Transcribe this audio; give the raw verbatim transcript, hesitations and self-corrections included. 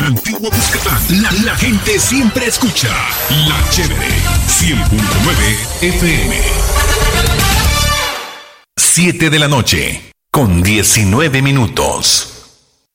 Antigua Cuscatlán. La, la gente siempre escucha La Chévere. cien punto nueve F M. siete de la noche, con diecinueve minutos.